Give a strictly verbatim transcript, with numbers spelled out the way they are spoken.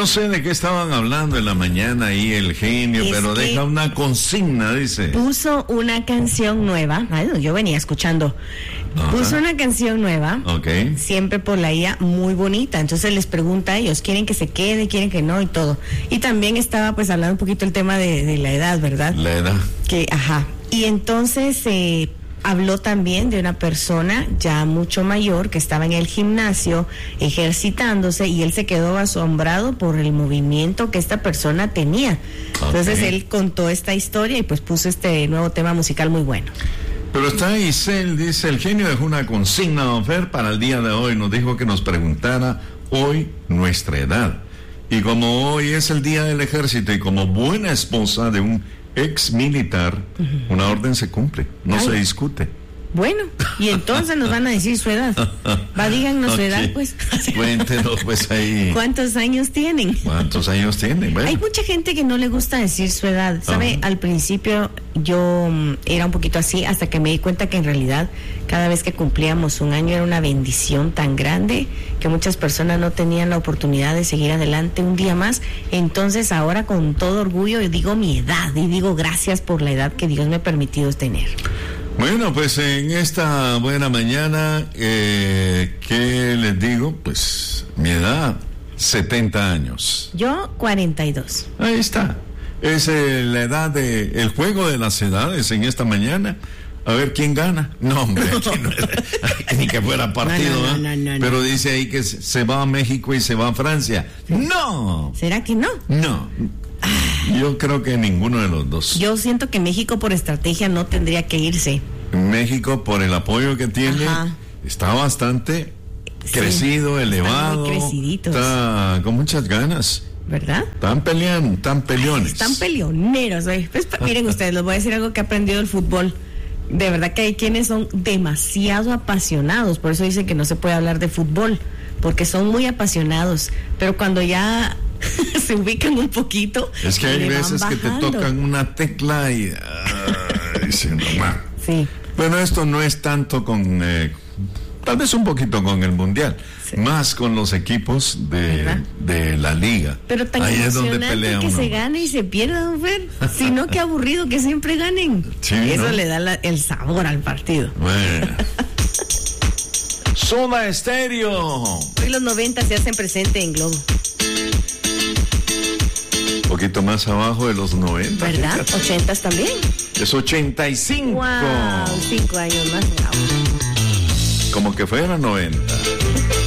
No sé de qué estaban hablando en la mañana ahí el genio, Es pero que deja una consigna, dice. Puso una canción nueva. Ay, no, yo venía escuchando. Ajá. Puso una canción nueva. Ok. Siempre por la I A, muy bonita. Entonces les pregunta a ellos, ¿quieren que se quede, quieren que no? Y todo. Y también estaba pues hablando un poquito el tema de, de la edad, ¿verdad? La edad. Que, ajá. Y entonces eh, habló también de una persona ya mucho mayor que estaba en el gimnasio ejercitándose y él se quedó asombrado por el movimiento que esta persona tenía. Entonces Ok. él contó esta historia y pues puso este nuevo tema musical muy bueno. Pero está Isel, dice, el genio dejó una consigna, don Fer, para el día de hoy. Nos dijo que nos preguntara hoy nuestra edad. Y como hoy es el día del ejército y como buena esposa de un ex militar, uh-huh. una orden se cumple, no Ay. se discute. Bueno, y entonces nos van a decir su edad. Va, díganos okay. su edad, pues. Cuéntenos, pues ahí. ¿Cuántos años tienen? ¿Cuántos años tienen? Bueno. Hay mucha gente que no le gusta decir su edad. ¿Sabe? Uh-huh. Al principio yo um, era un poquito así, hasta que me di cuenta que en realidad cada vez que cumplíamos un año era una bendición tan grande que muchas personas no tenían la oportunidad de seguir adelante un día más. Entonces ahora con todo orgullo yo digo mi edad y digo gracias por la edad que Dios me ha permitido tener. Bueno, pues en esta buena mañana, eh, ¿qué les digo? Pues mi edad, setenta años. Yo, cuarenta y dos. Ahí está. Es eh, la edad de, el juego de las edades en esta mañana. A ver quién gana. No, hombre, aquí no, ni que fuera partido, no, no, no, no, no, pero no. dice ahí que se va a México y se va a Francia. ¡No! ¿Será que no? No. Yo creo que ninguno de los dos. Yo siento que México por estrategia no tendría que irse. México por el apoyo que tiene, Ajá. está bastante sí, crecido, elevado, está con muchas ganas. ¿Verdad? Están peleando, están peleones. Ay, están peleoneros. Pues, miren ustedes, les voy a decir algo que he aprendido del fútbol. De verdad que hay quienes son demasiado apasionados, por eso dicen que no se puede hablar de fútbol, porque son muy apasionados, pero cuando ya se ubican un poquito, es que hay veces que te tocan una tecla y uh, dicen, no más. Sí. Bueno, esto no es tanto con, eh, tal vez un poquito con el mundial, sí. más con los equipos de, de la liga. Pero tan ahí es donde pelea que uno. Se gane y se pierda, don Fer, sino que aburrido que siempre ganen. Sí, eso ¿no? le da la, el sabor al partido. Bueno. Soda Estéreo. Hoy los noventa se hacen presente en Globo. Un poquito más abajo de los noventa. ¿Verdad? ochentas también. Es ochenta y cinco. Wow, cinco años más. Wow. Como que fuera noventa.